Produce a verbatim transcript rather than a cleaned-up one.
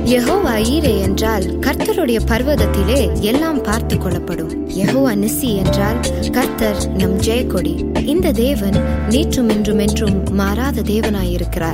யெகோவா ஈரே என்றால் கர்த்தருடைய பர்வதத்திலே எல்லாம் பார்த்து கொள்ளப்படும். யெகோவா நிசி என்றால் கர்த்தர் நம் ஜெயக்கொடி. இந்த தேவன் நேற்றும் என்றும் என்றும் மாறாத தேவனாயிருக்கிறார்.